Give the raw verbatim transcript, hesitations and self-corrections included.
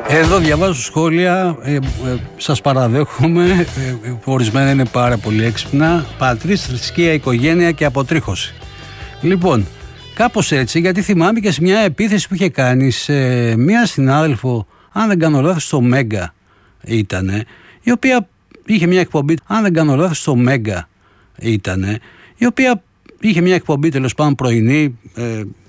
Εδώ διαβάζω σχόλια, ε, ε, σας παραδέχομαι, ε, ορισμένα είναι πάρα πολύ έξυπνα. Πατρίς, θρησκεία, οικογένεια και αποτρίχωση. Λοιπόν, κάπως έτσι, γιατί θυμάμαι και σε μια επίθεση που είχε κάνει σε μια συνάδελφο, αν δεν κάνω λάθος, στο Μέγκα ήτανε, η οποία είχε μια εκπομπή, αν δεν κάνω λάθος, στο Μέγκα ήτανε, η οποία είχε μια εκπομπή τέλος πάντων πρωινή, ε,